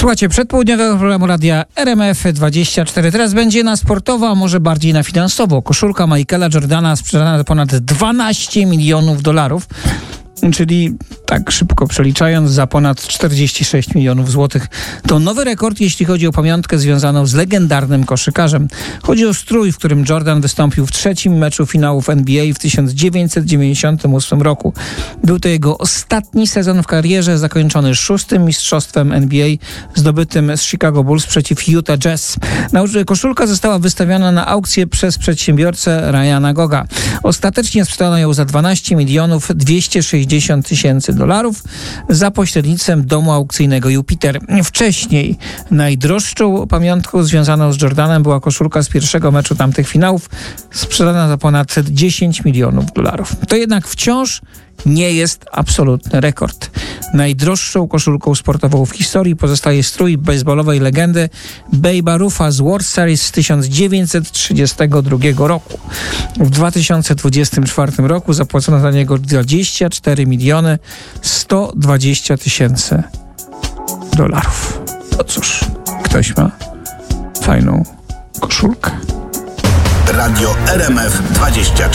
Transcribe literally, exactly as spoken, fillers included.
Słuchajcie, przedpołudniowego programu radia R M F dwadzieścia cztery. Teraz będzie na sportowo, a może bardziej na finansowo. Koszulka Michaela Jordana sprzedana za ponad dwanaście milionów dolarów. Czyli tak szybko przeliczając za ponad czterdzieści sześć milionów złotych. To nowy rekord, jeśli chodzi o pamiątkę związaną z legendarnym koszykarzem. Chodzi o strój, w którym Jordan wystąpił w trzecim meczu finałów N B A w tysiąc dziewięćset dziewięćdziesiątym ósmym roku. Był to jego ostatni sezon w karierze, zakończony szóstym mistrzostwem N B A zdobytym z Chicago Bulls przeciw Utah Jazz. Koszulka została wystawiona na aukcję przez przedsiębiorcę Ryana Goga. Ostatecznie sprzedano ją za dwanaście milionów dwieście sześćdziesiąt tysięcy dolarów za pośrednictwem domu aukcyjnego Jupiter. Wcześniej najdroższą pamiątką związaną z Jordanem była koszulka z pierwszego meczu tamtych finałów, sprzedana za ponad dziesięć milionów dolarów. To jednak wciąż nie jest absolutny rekord. Najdroższą koszulką sportową w historii pozostaje strój baseballowej legendy Babe'a Rutha z World Series z tysiąc dziewięćset trzydziestego drugiego roku. W dwa tysiące dwudziestym czwartym roku zapłacono za niego dwadzieścia cztery miliony sto dwadzieścia tysięcy dolarów. No cóż, ktoś ma fajną koszulkę. Radio R M F dwadzieścia cztery.